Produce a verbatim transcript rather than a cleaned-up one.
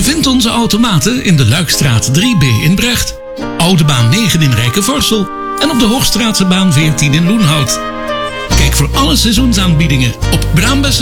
vindt onze automaten in de Luikstraat drie B in Brecht, Oude Baan negen in Rijkenvorsel en op de Hoogstraatse baan veertien in Loenhout. Kijk voor alle seizoensaanbiedingen op braambeurs